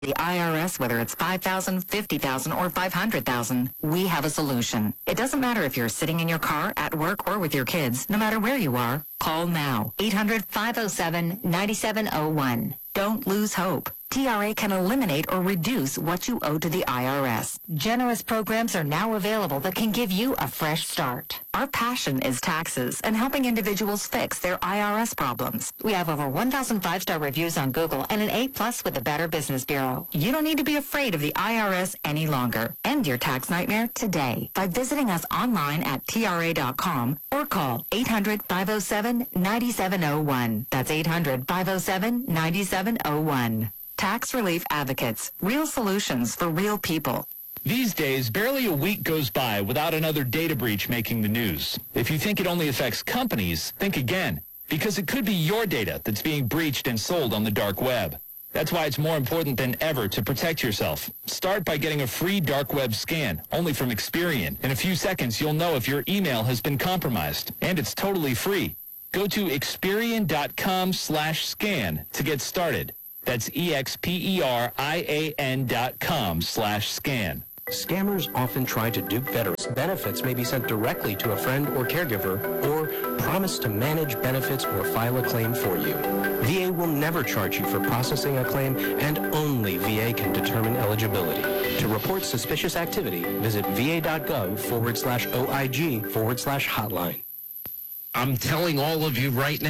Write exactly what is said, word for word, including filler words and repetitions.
The I R S, whether it's five thousand dollars, fifty thousand dollars, or five hundred thousand dollars, we have a solution. It doesn't matter if you're sitting in your car, at work, or with your kids. No matter where you are, call now. eight hundred, five oh seven, nine seven oh one. Don't lose hope. T R A can eliminate or reduce what you owe to the I R S. Generous programs are now available that can give you a fresh start. Our passion is taxes and helping individuals fix their I R S problems. We have over one thousand five-star reviews on Google and an A plus with the Better Business Bureau. You don't need to be afraid of the I R S any longer. End your tax nightmare today by visiting us online at T R A dot com or call eight hundred, five oh seven, nine seven oh one. That's eight hundred, five oh seven, nine seven oh one. Tax Relief Advocates. Real solutions for real people. These days, barely a week goes by without another data breach making the news. If you think it only affects companies, think again, because it could be your data that's being breached and sold on the dark web. That's why it's more important than ever to protect yourself. Start by getting a free dark web scan, only from Experian. In a few seconds, you'll know if your email has been compromised, and it's totally free. Go to Experian dot com slash scan to get started. That's E X P E R I A N dot com slash scan. Scammers often try to dupe veterans. Benefits may be sent directly to a friend or caregiver, or promise to manage benefits or file a claim for you. V A will never charge you for processing a claim, and only V A can determine eligibility. To report suspicious activity, visit va.gov forward slash OIG forward slash hotline. I'm telling all of you right now,